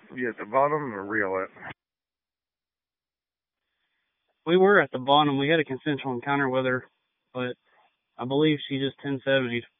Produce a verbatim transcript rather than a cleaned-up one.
You at the bottom or reel it? We were at the bottom. We had a consensual encounter with her, but I believe she just ten seventy'd.